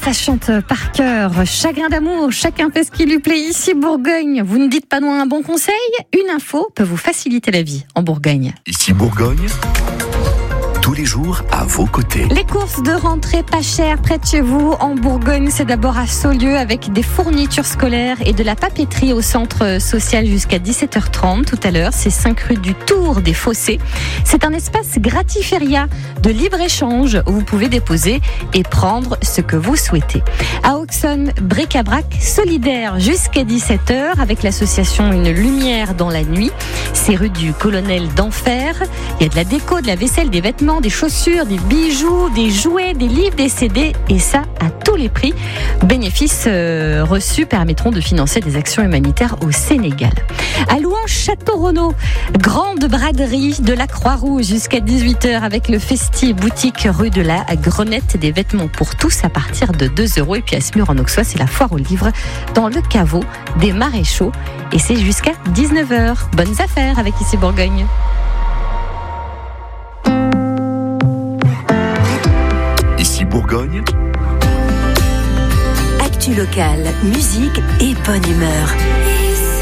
ça chante par cœur. Chagrin d'amour, chacun fait ce qui lui plaît. Ici Bourgogne, vous ne dites pas non à un bon conseil. Une info peut vous faciliter la vie en Bourgogne. Ici Bourgogne, tous les jours à vos côtés. Les courses de rentrée pas chères près de chez vous en Bourgogne, c'est d'abord à Saulieu avec des fournitures scolaires et de la papeterie au centre social jusqu'à 17h30 tout à l'heure. C'est 5 rue du Tour des Fossés. C'est un espace gratiféria de libre-échange où vous pouvez déposer et prendre ce que vous souhaitez. À Auxonne, bric-à-brac solidaire jusqu'à 17h avec l'association Une Lumière dans la Nuit. C'est rue du Colonel d'Enfer. Il y a de la déco, de la vaisselle, des vêtements, des chaussures, des bijoux, des jouets, des livres, des CD et ça à tous les prix. Bénéfices reçus permettront de financer des actions humanitaires au Sénégal. À Louan-Château-Renaud, grande braderie de la Croix-Rouge jusqu'à 18h avec le Festi boutique rue de la Grenette, des vêtements pour tous à partir de 2 €. Et puis à Smur en Auxois, c'est la foire aux livres dans le caveau des Maréchaux et c'est jusqu'à 19h. Bonnes affaires avec Ici Bourgogne. Ici Bourgogne, Actu locale, musique et bonne humeur.